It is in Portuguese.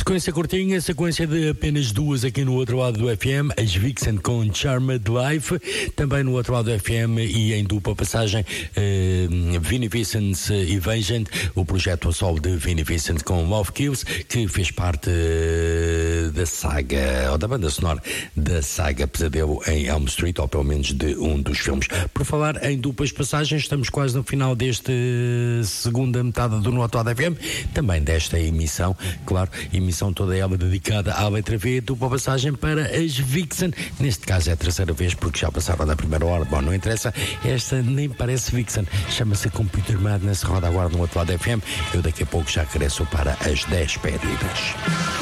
Sequência curtinha, sequência de apenas duas aqui no outro lado do FM, as Vixen com Charmed Life, também no outro lado do FM e em dupla passagem Vinnie Vincent e Vagent, o projeto a solo de Vinnie Vincent com Love Kills, que fez parte da saga, ou da banda sonora da saga Pesadelo em Elm Street, ou pelo menos de um dos filmes. Por falar em duplas passagens, estamos quase no final desta segunda metade do No Outro Lado FM, também desta emissão, claro, emissão toda ela dedicada à letra V, dupla passagem para as Vixen, neste caso é a terceira vez porque já passaram da primeira hora, bom, não interessa, esta nem parece Vixen, chama-se Computer Madness, roda agora no Outro Lado FM, eu daqui a pouco já cresço para as despedidas.